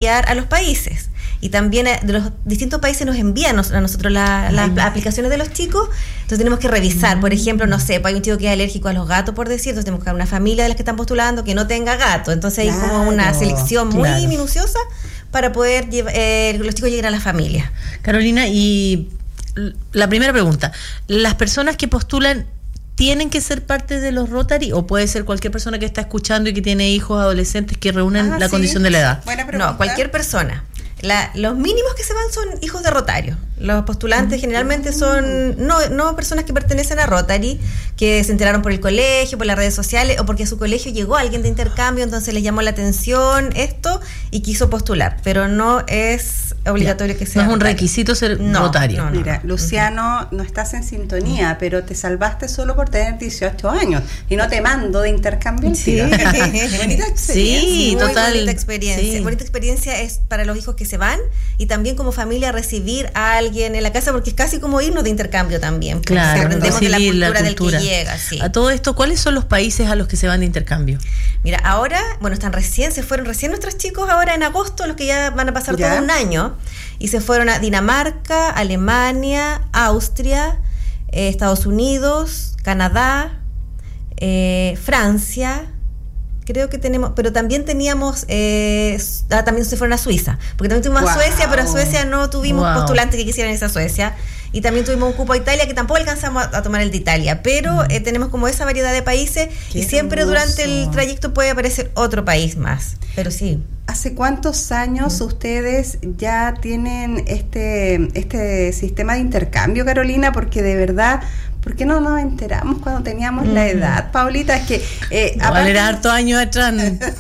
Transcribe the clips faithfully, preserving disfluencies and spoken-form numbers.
enviar a los países. Y también de los distintos países nos envían a nosotros la, las aplicaciones de los chicos, entonces tenemos que revisar, por ejemplo, no sé, pues hay un chico que es alérgico a los gatos, por decir, entonces tenemos que buscar una familia de las que están postulando que no tenga gato, entonces claro, hay como una selección muy claro. minuciosa para poder llevar, eh, los chicos lleguen a la familia. Carolina, y la primera pregunta, ¿las personas que postulan tienen que ser parte de los Rotary o puede ser cualquier persona que está escuchando y que tiene hijos adolescentes que reúnen ah, la sí. condición de la edad? Buena pregunta. No, cualquier persona. La, los mínimos que se van son hijos de Rotario. Los postulantes generalmente son no, no personas que pertenecen a Rotary, que se enteraron por el colegio, por las redes sociales o porque a su colegio llegó alguien de intercambio, entonces les llamó la atención esto y quiso postular, pero no es obligatorio ya. que sea no es un Rotario. requisito ser no, Rotario. No, no, Mira, no. Luciano, uh-huh. no estás en sintonía, uh-huh. pero te salvaste solo por tener dieciocho años y no te mando de intercambio. Sí, bonita experiencia. Sí, muy total. bonita experiencia. Sí. Bonita experiencia es para los hijos que se van y también como familia recibir a alguien en la casa, porque es casi como irnos de intercambio también. Claro, aprendemos de la cultura, la cultura del que llega. Sí. A todo esto, ¿cuáles son los países a los que se van de intercambio? Mira, ahora, bueno, están recién, se fueron recién nuestros chicos ahora en agosto, los que ya van a pasar ¿Ya? todo un año, y se fueron a Dinamarca, Alemania, Austria, eh, Estados Unidos, Canadá, eh, Francia. Creo que tenemos, pero también teníamos, eh, ah, también se fueron a Suiza, porque también tuvimos wow. a Suecia, pero a Suecia no tuvimos wow. postulantes que quisieran irse a Suecia, y también tuvimos un cupo a Italia, que tampoco alcanzamos a, a tomar el de Italia, pero mm. eh, tenemos como esa variedad de países, Qué y siempre hermoso. Durante el trayecto puede aparecer otro país más, pero sí. ¿Hace cuántos años mm. ustedes ya tienen este, este sistema de intercambio, Carolina? Porque de verdad... ¿Por qué no nos enteramos cuando teníamos mm. la edad, Paulita? Es que... Eh, no, aparte, era harto años atrás.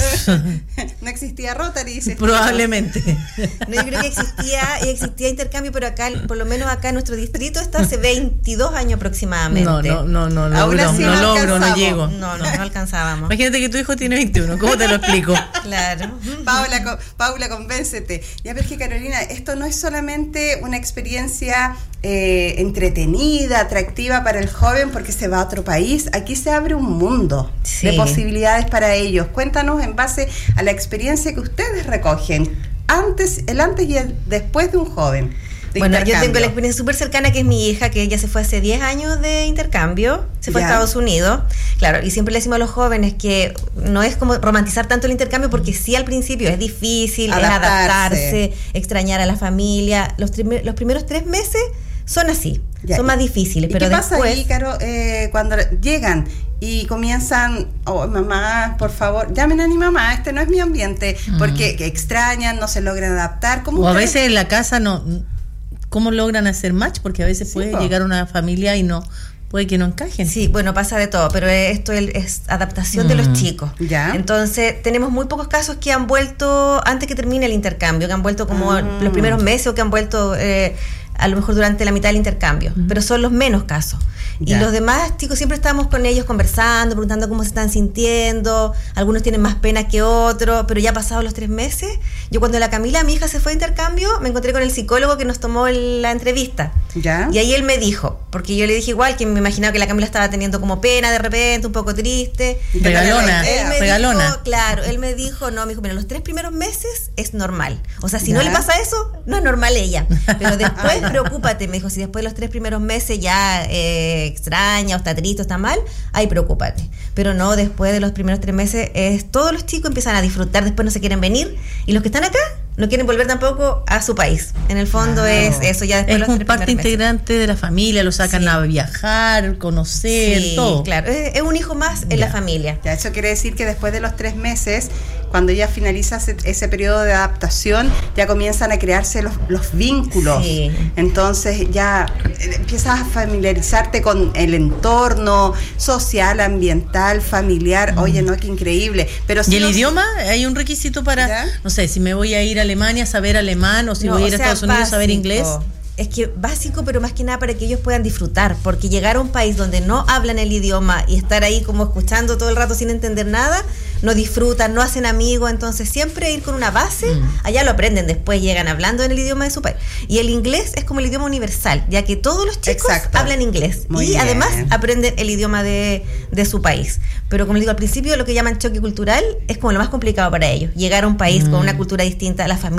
No existía Rotary. Dice Probablemente. No, yo creo que existía, existía intercambio, pero acá, por lo menos acá en nuestro distrito, está hace veintidós años aproximadamente. No, no, no, no, no, Aún no, así no, no logro, no llego. No, no, no alcanzábamos. Imagínate que tu hijo tiene veintiuno, ¿cómo te lo explico? Claro. Paula, co- Paula, convéncete. Ya ves que, Carolina, esto no es solamente una experiencia eh, entretenida, atractiva para el joven porque se va a otro país. Aquí se abre un mundo sí. de posibilidades para ellos. Cuéntanos en base a la experiencia que ustedes recogen, antes, el antes y el después de un joven. De bueno, yo tengo la experiencia súper cercana, que es mi hija, que ella se fue hace diez años de intercambio, se fue ya. a Estados Unidos, claro, y siempre le decimos a los jóvenes que no es como romantizar tanto el intercambio, porque sí al principio es difícil, adaptarse, es adaptarse, extrañar a la familia, los, tri- los primeros tres meses son así, ya. son más difíciles, ¿Y pero qué después... pasa ahí, Caro, eh, cuando llegan y comienzan, oh, mamá, por favor, llamen a mi mamá, este no es mi ambiente, mm. porque extrañan, no se logran adaptar? ¿Cómo o a ustedes? veces en la casa no... ¿Cómo logran hacer match? Porque a veces sí, puede po. llegar una familia y no puede que no encajen. Sí, bueno, pasa de todo, pero esto es adaptación mm. de los chicos. ¿Ya? Entonces, tenemos muy pocos casos que han vuelto antes que termine el intercambio, que han vuelto como mm. los primeros meses o que han vuelto eh, a lo mejor durante la mitad del intercambio, mm. pero son los menos casos. Ya. Y los demás chicos siempre estamos con ellos conversando, preguntando cómo se están sintiendo, algunos tienen más pena que otros, pero ya pasados los tres meses, yo cuando la Camila, mi hija, se fue de intercambio, me encontré con el psicólogo que nos tomó la entrevista. ¿Ya? Y ahí él me dijo, porque yo le dije igual, que me imaginaba que la Camila estaba teniendo como pena de repente, un poco triste. Regalona, él me regalona. Dijo, claro, él me dijo, no, me dijo, mira, los tres primeros meses es normal. O sea, si ¿Ya? no le pasa eso, no es normal ella. Pero después, preocúpate, me dijo, si después de los tres primeros meses ya eh, extraña o está triste o está mal, ahí preocúpate. Pero no, después de los primeros tres meses, es, todos los chicos empiezan a disfrutar, después no se quieren venir, y los que están acá no quieren volver tampoco a su país. En el fondo claro. es eso, ya después es de los un tres parte integrante meses. De la familia, lo sacan sí. a viajar, conocer, sí, todo. Claro, es, es un hijo más en ya. la familia. Ya, eso quiere decir que después de los tres meses, cuando ya finaliza ese, ese periodo de adaptación, ya comienzan a crearse los, los vínculos. Sí. Entonces ya empiezas a familiarizarte con el entorno social, ambiental, familiar. Mm. Oye, no, qué increíble. Pero si ¿Y el los... idioma? ¿Hay un requisito para, ¿Ya? no sé, si me voy a ir a Alemania, saber alemán, o si no, voy a ir a Estados Unidos, básico. saber inglés? Es que básico, pero más que nada para que ellos puedan disfrutar, porque llegar a un país donde no hablan el idioma y estar ahí como escuchando todo el rato sin entender nada, no disfrutan, no hacen amigos, entonces siempre ir con una base, mm. allá lo aprenden, después llegan hablando en el idioma de su país. Y el inglés es como el idioma universal, ya que todos los chicos Exacto. hablan inglés Muy y bien. además aprenden el idioma de, de su país. Pero como les digo al principio, lo que llaman choque cultural es como lo más complicado para ellos, llegar a un país mm. con una cultura distinta, la familia